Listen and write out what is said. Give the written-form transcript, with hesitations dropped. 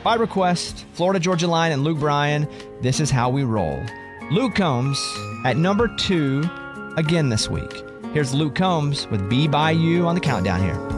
By request, Florida Georgia Line and Luke Bryan, This Is How We Roll. Luke Combs at number 2 again this week. Here's Luke Combs with Be By You on the countdown here.